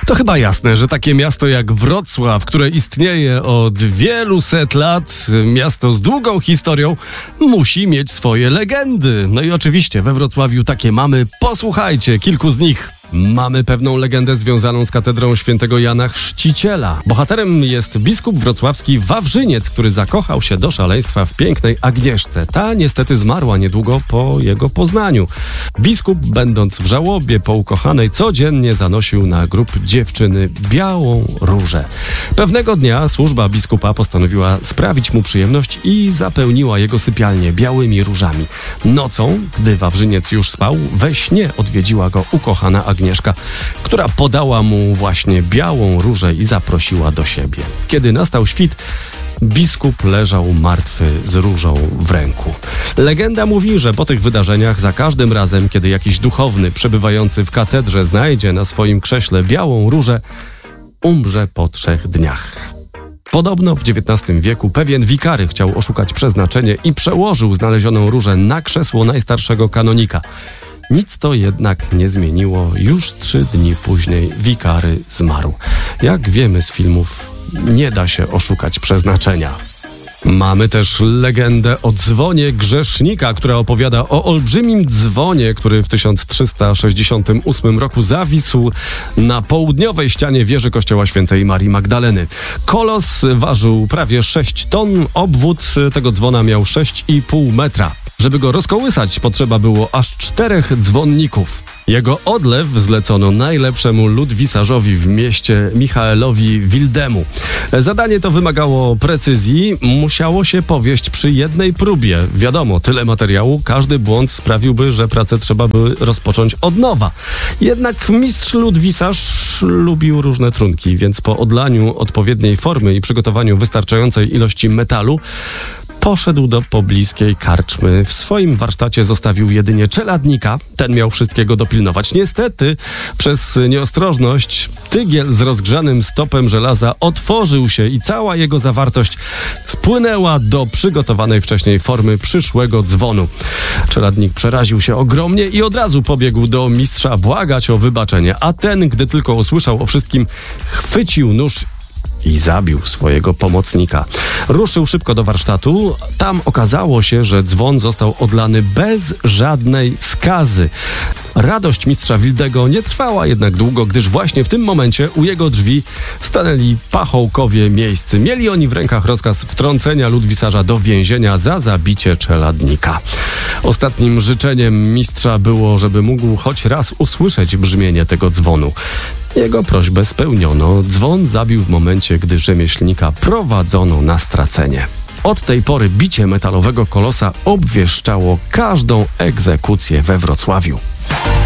To chyba jasne, że takie miasto jak Wrocław, które istnieje od wielu set lat, miasto z długą historią, musi mieć swoje legendy. No i oczywiście we Wrocławiu takie mamy. Posłuchajcie kilku z nich. Mamy pewną legendę związaną z katedrą świętego Jana Chrzciciela. Bohaterem jest biskup wrocławski Wawrzyniec, który zakochał się do szaleństwa w pięknej Agnieszce. Ta niestety zmarła niedługo po jego poznaniu. Biskup, będąc w żałobie po ukochanej, codziennie zanosił na grób dziewczyny białą różę. Pewnego dnia służba biskupa postanowiła sprawić mu przyjemność i zapełniła jego sypialnię białymi różami. Nocą, gdy Wawrzyniec już spał, we śnie odwiedziła go ukochana Agnieszka, która podała mu właśnie białą różę i zaprosiła do siebie. Kiedy nastał świt, biskup leżał martwy z różą w ręku. Legenda mówi, że po tych wydarzeniach za każdym razem, kiedy jakiś duchowny przebywający w katedrze znajdzie na swoim krześle białą różę, umrze po 3 dniach. Podobno w XIX wieku pewien wikary chciał oszukać przeznaczenie i przełożył znalezioną różę na krzesło najstarszego kanonika. Nic to jednak nie zmieniło. Już 3 dni później wikary zmarł. Jak wiemy z filmów, nie da się oszukać przeznaczenia. Mamy też legendę o dzwonie grzesznika, która opowiada o olbrzymim dzwonie, który w 1368 roku zawisł na południowej ścianie wieży kościoła świętej Marii Magdaleny. Kolos ważył prawie 6 ton, obwód tego dzwona miał 6,5 metra. Żeby go rozkołysać, potrzeba było aż 4 dzwonników. Jego odlew zlecono najlepszemu ludwisarzowi w mieście Michaelowi Wildemu. Zadanie to wymagało precyzji, musiało się powieść przy jednej próbie. Wiadomo, tyle materiału, każdy błąd sprawiłby, że pracę trzeba by rozpocząć od nowa. Jednak mistrz ludwisarz lubił różne trunki, więc po odlaniu odpowiedniej formy i przygotowaniu wystarczającej ilości metalu poszedł do pobliskiej karczmy. W swoim warsztacie zostawił jedynie czeladnika. Ten miał wszystkiego dopilnować. Niestety, przez nieostrożność tygiel z rozgrzanym stopem żelaza otworzył się i cała jego zawartość spłynęła do przygotowanej wcześniej formy przyszłego dzwonu. Czeladnik przeraził się ogromnie i od razu pobiegł do mistrza błagać o wybaczenie, a ten, gdy tylko usłyszał o wszystkim, chwycił nóż i zabił swojego pomocnika. Ruszył szybko do warsztatu. Tam okazało się, że dzwon został odlany bez żadnej skazy. Radość mistrza Wildego nie trwała jednak długo, gdyż właśnie w tym momencie u jego drzwi stanęli pachołkowie miejscy. Mieli oni w rękach rozkaz wtrącenia ludwisarza do więzienia za zabicie czeladnika. Ostatnim życzeniem mistrza było, żeby mógł choć raz usłyszeć brzmienie tego dzwonu. Jego prośbę spełniono. Dzwon zabił w momencie, gdy rzemieślnika prowadzono na stracenie. Od tej pory bicie metalowego kolosa obwieszczało każdą egzekucję we Wrocławiu.